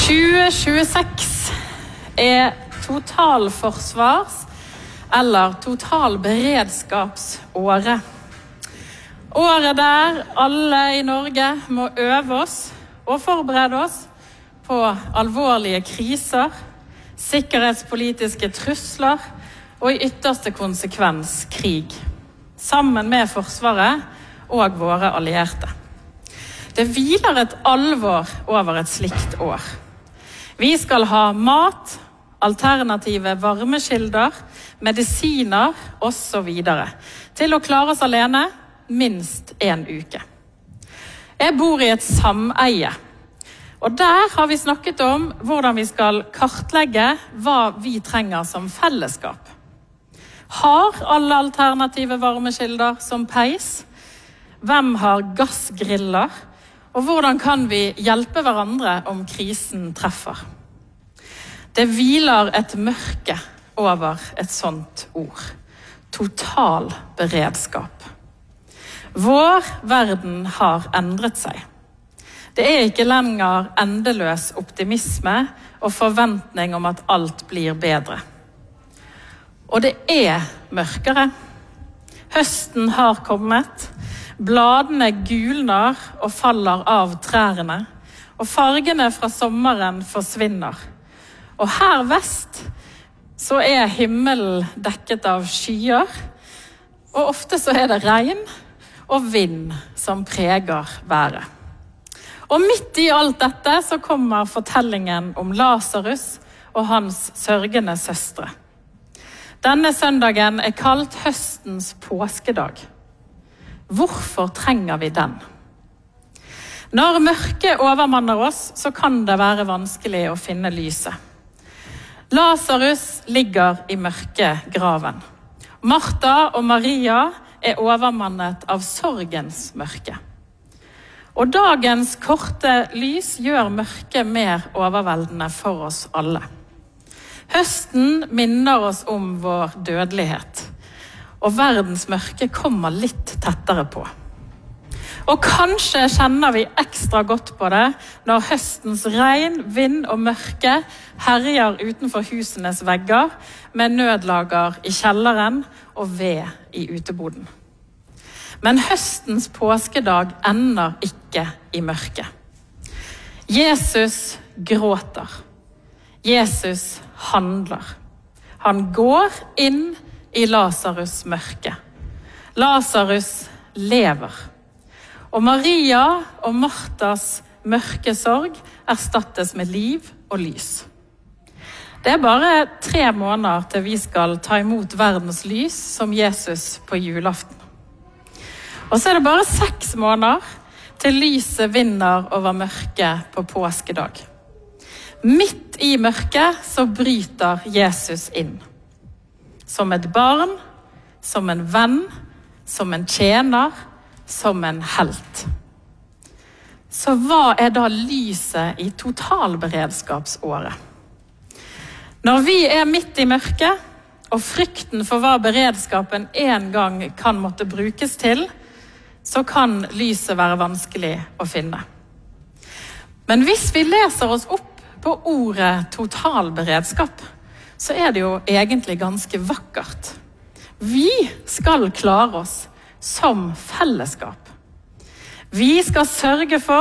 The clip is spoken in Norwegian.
2026 totalforsvars- eller totalberedskapsåret. Året der alle i Norge må øve oss og forberede oss på alvorlige kriser, sikkerhetspolitiske trusler og i ytterste konsekvens krig, sammen med Forsvaret og våre allierte. Det hviler et alvor over et slikt år. Vi skal ha mat, alternative varmekilder, medisiner og så videre, til å klare oss alene minst en uke. Jeg bor i et sameie, og der har vi snakket om hvordan vi skal kartlegge hva vi trenger som fellesskap. Har alle alternative varmekilder som peis? Hvem har gassgriller? Og hvordan kan vi hjelpe hverandre om krisen treffer? Det hviler et mørke over et sånt ord. Total beredskap. Vår verden har endret seg. Det er ikke lenger endeløs optimisme og forventning om at alt blir bedre. Og det er mørkere. Høsten har kommet. Bladene gulner og faller av trærne, og fargene fra sommeren forsvinner. Og her vest så er himmelen dekket av skyer, og ofte så er det regn og vind som preger været. Og midt i alt dette så kommer fortellingen om Lazarus og hans sørgende søstre. Denne søndagen er kalt høstens påskedag. Hvorfor trenger vi den? Når mørket overmanner oss, så kan det være vanskelig å finne lyset. Lazarus ligger i mørkegraven. Martha og Maria er overmannet av sorgens mørke. Og dagens korte lys gjør mørket mer overveldende for oss alle. Høsten minner oss om vår dødelighet. Og verdens mørke kommer litt tettere på. Og kanskje kjenner vi ekstra godt på det når høstens regn, vind og mørke herjer utenfor husenes vegger med nødlager i kjelleren og ved i uteboden. Men høstens påskedag ender ikke i mørket. Jesus gråter. Jesus handler. Han går inn i Lazarus mørke. Lazarus lever. Og Maria og Marthas mørke sorg erstattes med liv og lys. Det er bare 3 måneder til vi skal ta imot verdens lys som Jesus på julaften. Og så er det bare 6 måneder til lyset vinner over mørket på påskedag. Midt i mørket så bryter Jesus inn. Som et barn, som en venn, som en tjener, som en helt. Så hva er da lyset i totalberedskapsåret? Når vi er midt i mørket, og frykten for hva beredskapen en gang kan måtte brukes til, så kan lyset være vanskelig å finne. Men hvis vi leser oss opp på ordet totalberedskap, så er det jo egentlig ganske vakkert. Vi skal klare oss som fellesskap. Vi skal sørge for